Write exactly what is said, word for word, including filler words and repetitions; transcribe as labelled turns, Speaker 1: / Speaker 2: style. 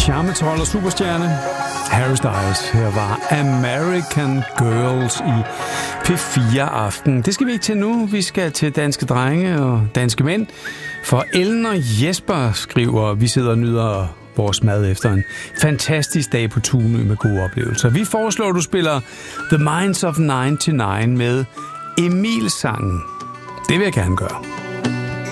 Speaker 1: Charmetrol og superstjerne Harry Styles. Her var American Girls i P fire Aften. Det skal vi ikke til nu. Vi skal til danske drenge og danske mænd. For Ellen og Jesper skriver, vi sidder og nyder vores mad efter en fantastisk dag på Tunø med gode oplevelser. Vi foreslår, at du spiller The Minds of nioghalvfems med Emil-sangen. Det vil jeg gerne gøre.